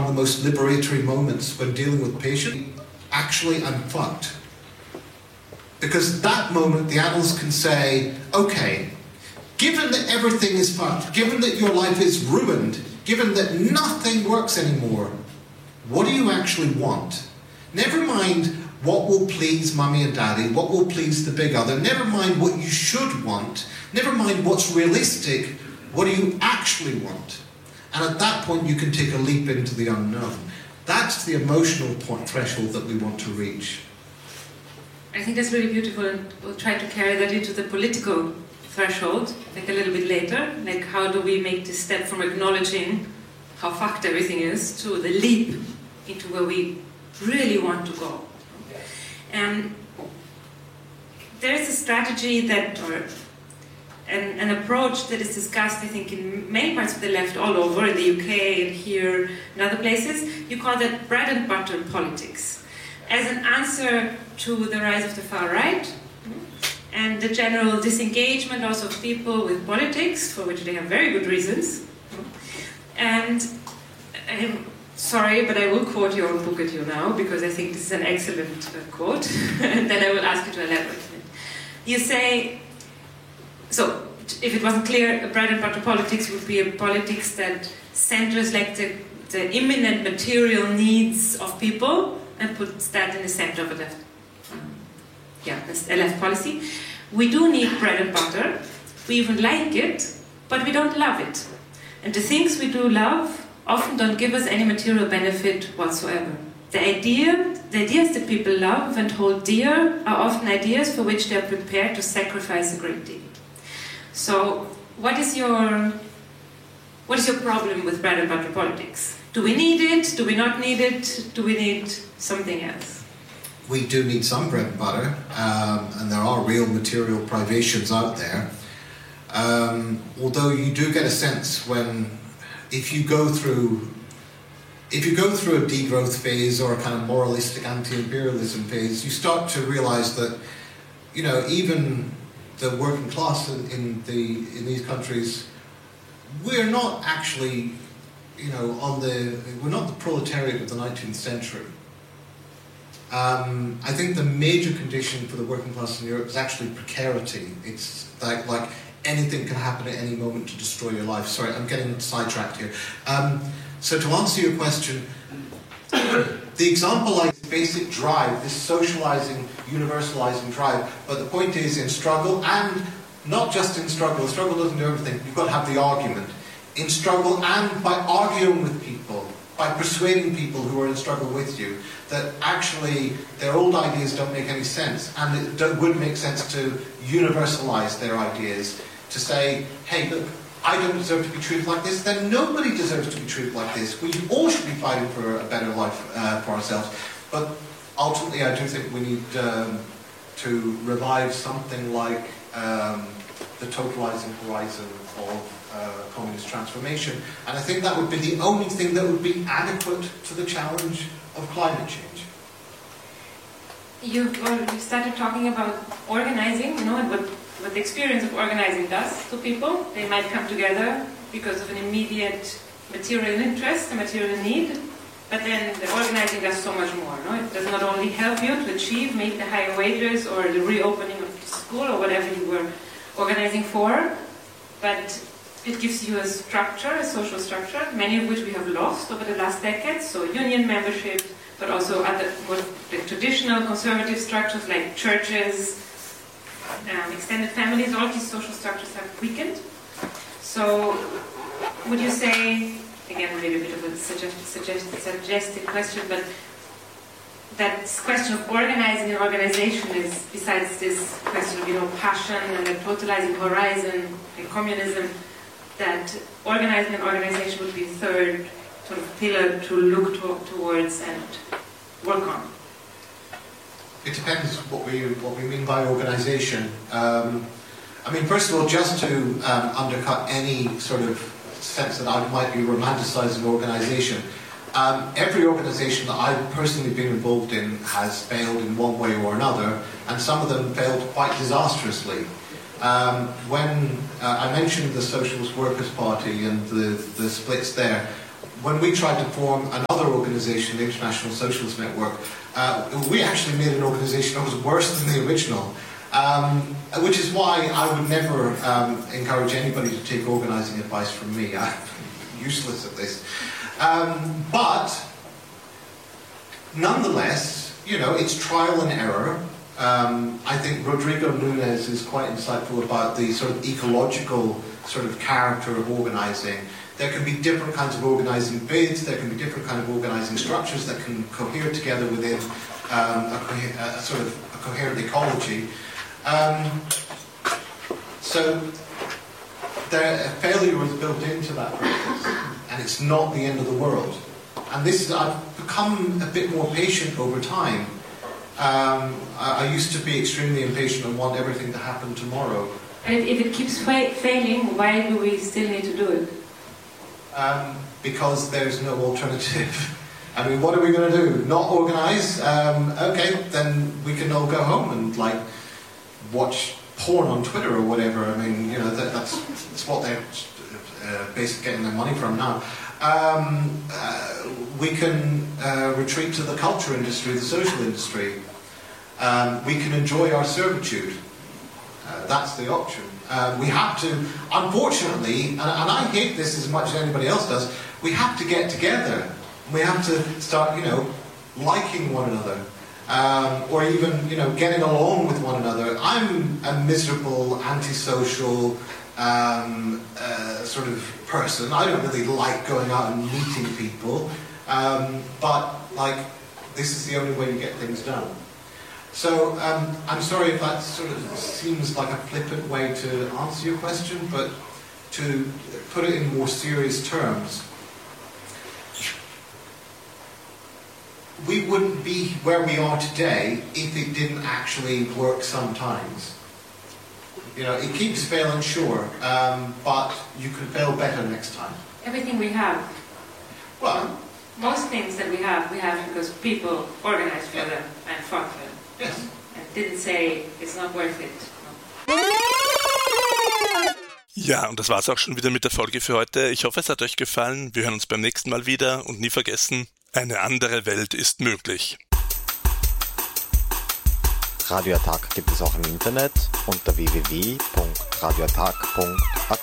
of the most liberatory moments when dealing with patients. Actually, I'm fucked. Because that moment, the adults can say, okay, given that everything is fucked, given that your life is ruined, given that nothing works anymore, what do you actually want? Never mind what will please mummy and daddy, what will please the big other, never mind what you should want, never mind what's realistic, what do you actually want? And at that point you can take a leap into the unknown. That's the emotional threshold that we want to reach. I think that's really beautiful, and we'll try to carry that into the political threshold, like a little bit later. Like, how do we make this step from acknowledging how fucked everything is to the leap into where we really want to go? And there's a strategy that, or an approach that is discussed, I think, in many parts of the left all over, in the UK and here and other places. You call that bread and butter politics, as an answer to the rise of the far right and the general disengagement also of people with politics, for which they have very good reasons. And I'm sorry, but I will quote your own book at you now, because I think this is an excellent quote, and then I will ask you to elaborate on it. You say, so if it wasn't clear, bread and butter politics would be a politics that centers like the imminent material needs of people and puts that in the center of a left, a left policy. We do need bread and butter. We even like it, but we don't love it. And the things we do love often don't give us any material benefit whatsoever. The ideas that people love and hold dear are often ideas for which they are prepared to sacrifice a great deal. So, what is your problem with bread and butter politics? Do we need it? Do we not need it? Do we need something else? We do need some bread and butter, and there are real material privations out there. Although you do get a sense when, if you go through a degrowth phase or a kind of moralistic anti-imperialism phase, you start to realise that, you know, even the working class in these countries, we're not actually, you know, we're not the proletariat of the 19th century. I think the major condition for the working class in Europe is actually precarity. It's like anything can happen at any moment to destroy your life. Sorry, I'm getting sidetracked here. So to answer your question, the example like basic drive, this socializing, universalizing drive, but the point is in struggle, and not just in struggle doesn't do everything, you've got to have the argument. In struggle and by arguing with people, by persuading people who are in struggle with you, that actually their old ideas don't make any sense, and it would make sense to universalize their ideas, to say, hey, look, I don't deserve to be treated like this, then nobody deserves to be treated like this. We all should be fighting for a better life for ourselves. But ultimately, I do think we need to revive something like the totalizing horizon of communist transformation. And I think that would be the only thing that would be adequate to the challenge of climate change. You started talking about organizing, you know, and what the experience of organizing does to people. They might come together because of an immediate material interest, a material need, but then the organizing does so much more. No? It does not only help you to achieve maybe the higher wages or the reopening of the school or whatever you were organizing for, but it gives you a structure, a social structure, many of which we have lost over the last decades. So union membership, but also other more traditional conservative structures like churches, extended families. All of these social structures have weakened. So would you say, again, maybe a bit of a suggested question, but that question of organizing and organization is, besides this question of, you know, passion and the totalizing horizon and communism, that organizing and organization would be the third sort of pillar to look towards and work on. It depends what we mean by organisation. I mean, first of all, just to undercut any sort of sense that I might be romanticising organisation, every organisation that I've personally been involved in has failed in one way or another, and some of them failed quite disastrously. When I mentioned the Socialist Workers' Party and the splits there, when we tried to form another organisation, the International Socialist Network, we actually made an organisation that was worse than the original, which is why I would never encourage anybody to take organising advice from me. I'm useless at this. But nonetheless, it's trial and error. I think Rodrigo Nunes is quite insightful about the sort of ecological sort of character of organising. There can be different kinds of organising bids, there can be different kinds of organising structures that can cohere together within a coherent ecology. So failure was built into that process, and it's not the end of the world. And I've become a bit more patient over time. I used to be extremely impatient and want everything to happen tomorrow. And if it keeps failing, why do we still need to do it? Because there's no alternative. I mean, what are we going to do? Not organise? Okay, then we can all go home and watch porn on Twitter or whatever. I mean, that's what they're basically getting their money from now. We can retreat to the culture industry, the social industry. We can enjoy our servitude. That's the option. We have to, unfortunately, and I hate this as much as anybody else does, we have to get together. We have to start, liking one another. Or even, getting along with one another. I'm a miserable, antisocial sort of person. I don't really like going out and meeting people. But, this is the only way you get things done. So, I'm sorry if that sort of seems like a flippant way to answer your question, but to put it in more serious terms, we wouldn't be where we are today if it didn't actually work sometimes. It keeps failing, sure, but you can fail better next time. Everything we have. Well, most things that we have because people organized for them and fought for them. Yes. And didn't say it's not worth it. No. Ja, und das war's auch schon wieder mit der Folge für heute. Ich hoffe, es hat euch gefallen. Wir hören uns beim nächsten Mal wieder und nie vergessen, eine andere Welt ist möglich. Radio Attac gibt es auch im Internet unter www.radioattac.at.